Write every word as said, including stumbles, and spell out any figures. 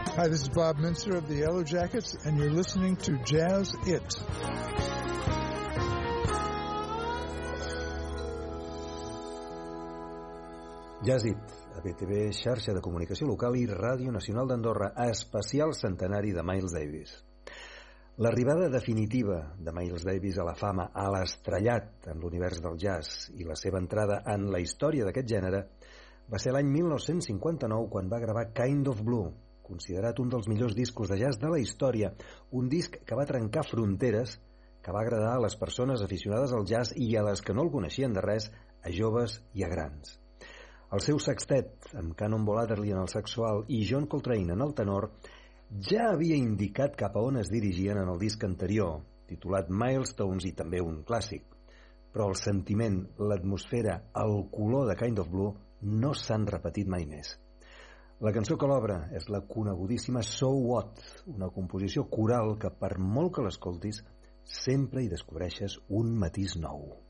Hi, this is Bob Minster of the Yellow Jackets, and you're listening to Jazz It. Jazz It, a B T V, xarxa de comunicació local i Ràdio Nacional d'Andorra, especial centenari de Miles Davis. L'arribada definitiva de Miles Davis a la fama, a l'estrellat en l'univers del jazz i la seva entrada en la història d'aquest gènere va ser l'any mil nou-cents cinquanta-nou quan va gravar Kind of Blue, considerat un dels millors discos de jazz de la història, un disc que va trencar fronteres, que va agradar a les persones aficionades al jazz i a les que no el coneixien de res, a joves i a grans. El seu sextet, amb Cannonball Adderley en el saxoal i John Coltrane en el tenor, ja havia indicat cap a on es dirigien en el disc anterior, titulat Milestones i també un clàssic. Però el sentiment, l'atmosfera, el color de Kind of Blue no s'han repetit mai més. La cançó que l'obre és la conegudíssima So What, una composició coral que per molt que l'escoltis sempre hi descobreixes un matís nou.